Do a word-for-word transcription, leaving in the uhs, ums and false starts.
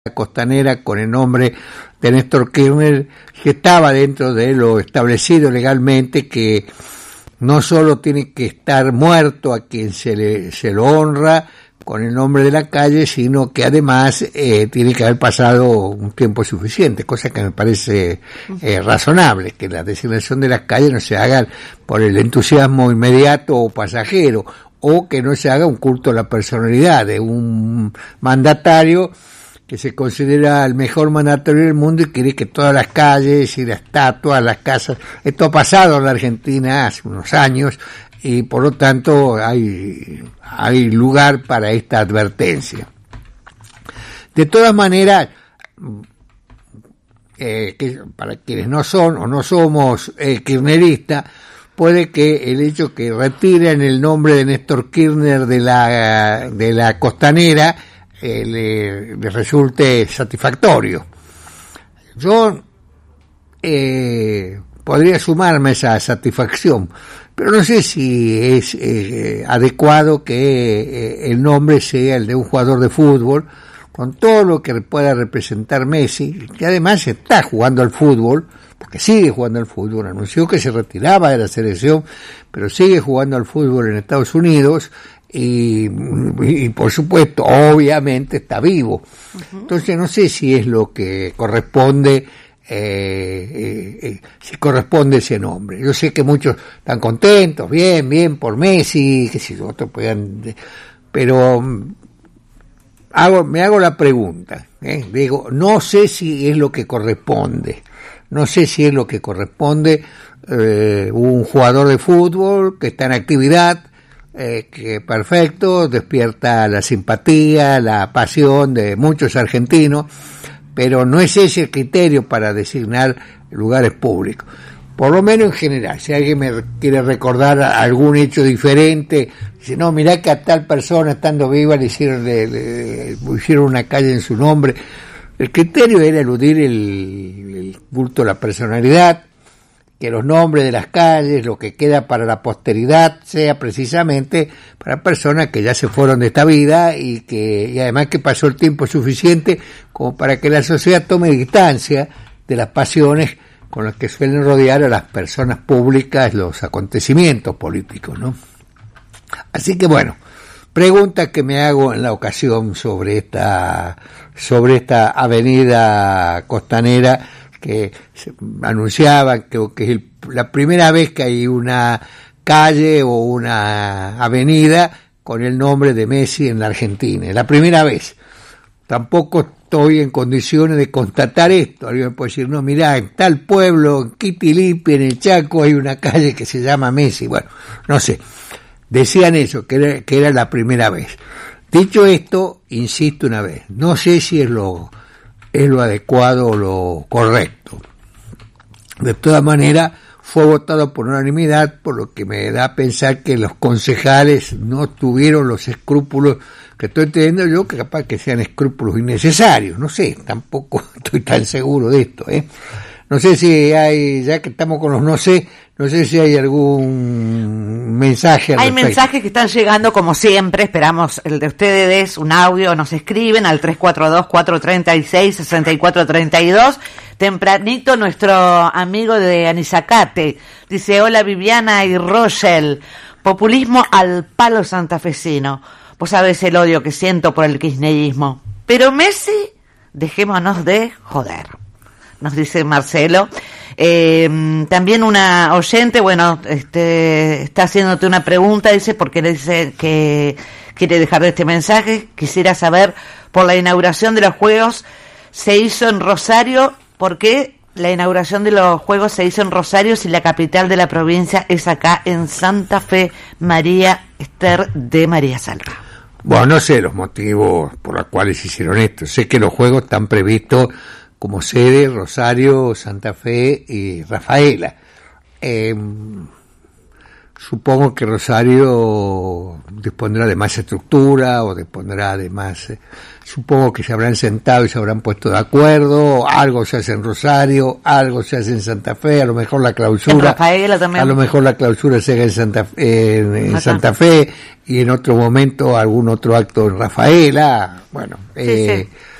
Costanera con el nombre de Néstor Kirchner, que estaba dentro de lo establecido legalmente, que no solo tiene que estar muerto a quien se le se lo honra con el nombre de la calle, sino que además eh, tiene que haber pasado un tiempo suficiente, cosa que me parece eh, razonable, que la designación de las calles no se haga por el entusiasmo inmediato o pasajero, o que no se haga un culto a la personalidad de un mandatario que se considera el mejor mandatario del mundo y quiere que todas las calles y las estatuas, las casas, esto ha pasado en la Argentina hace unos años y por lo tanto hay, hay lugar para esta advertencia. De todas maneras, eh, que para quienes no son o no somos eh, kirchneristas, puede que el hecho que retiren el nombre de Néstor Kirchner de la, de la Costanera Eh, le, le resulte satisfactorio. Yo eh, podría sumarme a esa satisfacción, pero no sé si es eh, adecuado que eh, el nombre sea el de un jugador de fútbol, con todo lo que pueda representar Messi, que además está jugando al fútbol, porque sigue jugando al fútbol, anunció que se retiraba de la selección, pero sigue jugando al fútbol en Estados Unidos, y, y por supuesto, obviamente está vivo. Uh-huh. Entonces no sé si es lo que corresponde, eh, eh, eh, si corresponde ese nombre. Yo sé que muchos están contentos, bien, bien por Messi, que si otros puedan, pero hago, me hago la pregunta, ¿eh? Digo, no sé si es lo que corresponde, no sé si es lo que corresponde eh, un jugador de fútbol que está en actividad, Eh, que perfecto, despierta la simpatía, la pasión de muchos argentinos, pero no es ese el criterio para designar lugares públicos, por lo menos en general. Si alguien me quiere recordar algún hecho diferente, dice, no, mirá que a tal persona estando viva le hicieron, le, le, le hicieron una calle en su nombre. El criterio era eludir el, el culto a la personalidad, que los nombres de las calles, lo que queda para la posteridad, sea precisamente para personas que ya se fueron de esta vida y que y además que pasó el tiempo suficiente como para que la sociedad tome distancia de las pasiones con las que suelen rodear a las personas públicas los acontecimientos políticos, ¿no? Así que bueno, pregunta que me hago en la ocasión sobre esta sobre esta avenida costanera, que se anunciaban que, que es el, la primera vez que hay una calle o una avenida con el nombre de Messi en la Argentina, es la primera vez. Tampoco estoy en condiciones de constatar esto. Alguien me puede decir, no, mirá, en tal pueblo, en Quitilipi, en el Chaco, hay una calle que se llama Messi. Bueno, no sé, decían eso, que era, que era la primera vez. Dicho esto, insisto una vez, no sé si es lo es lo adecuado o lo correcto. De todas maneras, fue votado por unanimidad, por lo que me da a pensar que los concejales no tuvieron los escrúpulos que estoy teniendo yo, que capaz que sean escrúpulos innecesarios. No sé, tampoco estoy tan seguro de esto, ¿eh? No sé si hay, ya que estamos con los no sé, no sé si hay algún mensaje al Hay respecto. mensajes que están llegando como siempre, esperamos el de ustedes, un audio, nos escriben al tres cuatro dos, cuatro tres seis, seis cuatro tres dos. Tempranito nuestro amigo de Anizacate dice, hola Viviana y Rochelle, populismo al palo santafesino. Vos sabés el odio que siento por el kirchnerismo, pero Messi, dejémonos de joder, nos dice Marcelo. Eh, también una oyente, bueno, este, está haciéndote una pregunta, dice, porque le dice que quiere dejar este mensaje, quisiera saber, por la inauguración de los Juegos se hizo en Rosario, ¿por qué la inauguración de los Juegos se hizo en Rosario si la capital de la provincia es acá en Santa Fe? María Esther de María Salva. Bueno, no sé los motivos por los cuales hicieron esto, sé que los Juegos están previstos como sede Rosario, Santa Fe y Rafaela. Eh, supongo que Rosario dispondrá de más estructura o dispondrá de más... Eh, supongo que se habrán sentado y se habrán puesto de acuerdo, algo se hace en Rosario, algo se hace en Santa Fe, a lo mejor la clausura... En Rafaela también. A lo mejor la clausura se haga en Santa, eh, en, en Santa Fe y en otro momento algún otro acto en Rafaela. Bueno, eh, sí, sí.